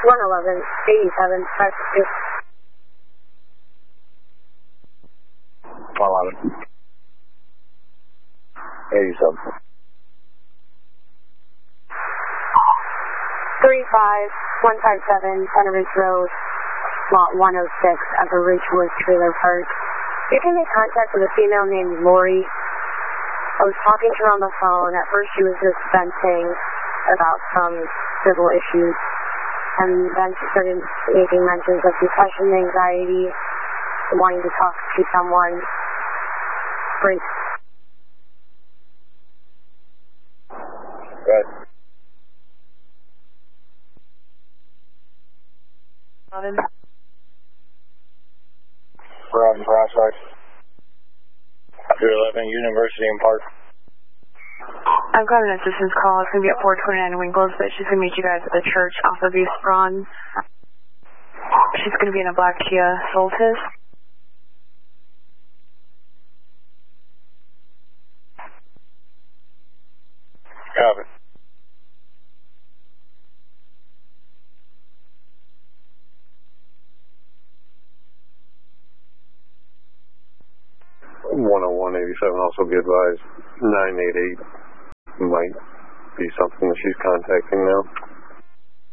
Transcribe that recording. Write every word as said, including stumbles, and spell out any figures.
one eleven, eighty-seven, five two. one eleven. eighty-seven. three five one five seven, Center Ridge Road, lot one oh six, Upper Ridgewood Trailer Park. You can make contact with a female named Lori. I was talking to her on the phone. At first she was just venting about some civil issues. And then she started making mentions of depression, anxiety, wanting to talk to someone. Great. Good. Robin Prospect. two eleven University and Park. I've got an assistance call. It's going to be at four twenty-nine Winkles, but she's going to meet you guys at the church off of East Braun. She's going to be in a black Kia Solstice. Copy. one oh one eighty-seven, also be advised, nine eight eight might be something that she's contacting now.